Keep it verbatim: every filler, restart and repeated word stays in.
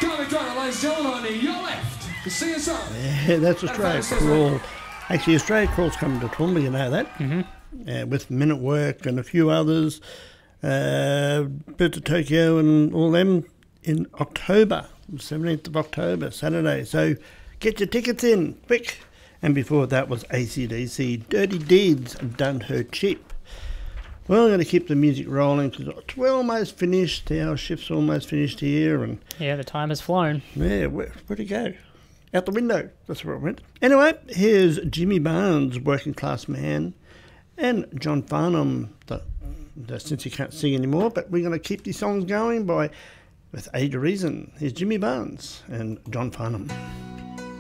Carly Driver, ladies and gentlemen, on your left. You see us up. Yeah, that's Australia Crawl. Actually, Australia Crawl's coming to Toowoomba, you know that? Mm-hmm. Uh, with Men at Work and a few others. Uh, Birds of Tokyo and all them in October, seventeenth of October, Saturday. So get your tickets in, quick. And before that was A C D C, Dirty Deeds, Done Her Cheap. Well, I'm going to keep the music rolling because we're almost finished. Our shift's almost finished here. And yeah, the time has flown. Yeah, where, where'd it go? Out the window. That's where it went. Anyway, here's Jimmy Barnes, Working Class Man, and John Farnham, the, the, since he can't sing anymore, but we're going to keep these songs going by with Ada Reason. Here's Jimmy Barnes and John Farnham.